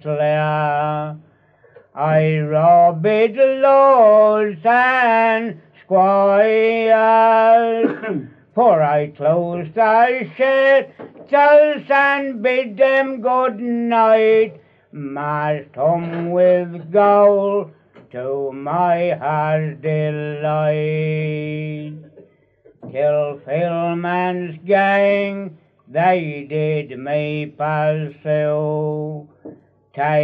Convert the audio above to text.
Slayer. I robbed lords and squires, for I closed the shutters and bid them good night. Must home with gold to my heart's delight. Till Philman's gang they did me pursue.